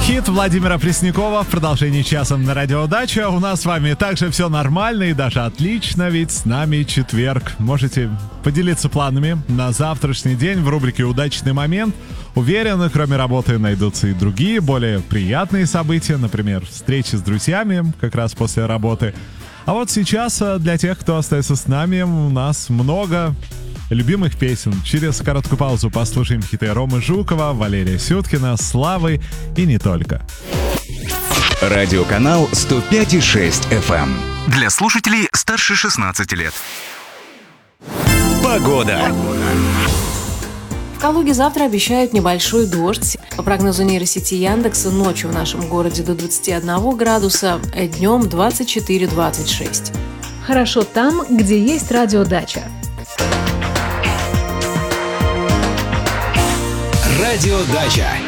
Хит Владимира Преснякова в продолжении часа на Радио Дача. У нас с вами также все нормально и даже отлично, ведь с нами четверг. Можете поделиться планами на завтрашний день в рубрике «Удачный момент». Уверен, кроме работы найдутся и другие, более приятные события, например, встречи с друзьями как раз после работы. А вот сейчас для тех, кто остается с нами, у нас много любимых песен. Через короткую паузу послушаем хиты Ромы Жукова, Валерия Сюткина, Славы и не только. Радиоканал 105,6 FM. Для слушателей старше 16 лет. Погода. В Калуге завтра обещают небольшой дождь. По прогнозу нейросети Яндекса, ночью в нашем городе до 21 градуса, а днем 24-26. Хорошо там, где есть радиодача. Радиодача.